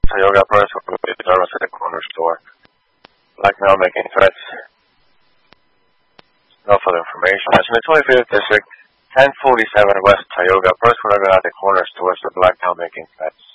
Tioga Press will be service at the corner store. Black male making threats. No further information. That's in the 25th District, 1047 West Tioga Press, at the corner store, so black male making threats.